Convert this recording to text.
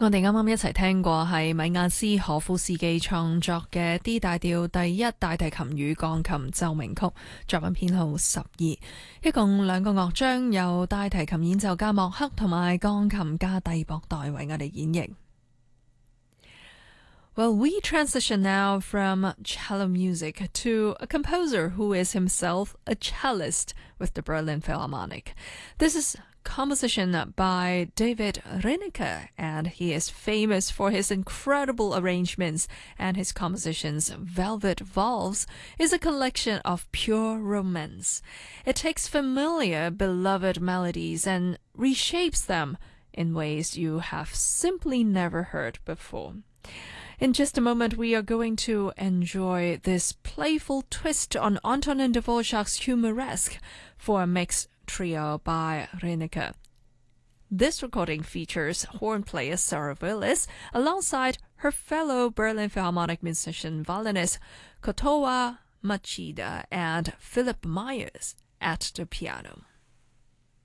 我哋啱啱一齊聽過係米亞斯可夫斯基創作嘅 D 大調第一大提琴與鋼琴奏鳴曲，作品編號12，一共兩個樂章，由大提琴演奏家莫克同埋鋼琴家蒂博代為我哋演繹。Well, we transition now from cello music to a composer who is himself a cellist with the Berlin Philharmonic. This is composition by David Reinecke, and he is famous for his incredible arrangements, and his compositions Velvet Valse is a collection of pure romance. It takes familiar, beloved melodies and reshapes them in ways you have simply never heard before.In just a moment, we are going to enjoy this playful twist on Antonin Dvorak's Humoresque for a mixed trio by Reinecke. This recording features horn player Sarah Willis alongside her fellow Berlin Philharmonic musician violinist Kotowa Machida and Philip Myers at the piano.